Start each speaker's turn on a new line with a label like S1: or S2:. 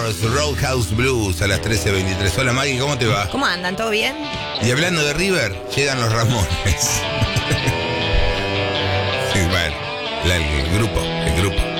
S1: Los Roadhouse Blues a las 13:23. Hola Maggie, ¿cómo te va?
S2: ¿Cómo andan? ¿Todo bien?
S1: Y hablando de River, llegan los Ramones. Sí, bueno, el grupo.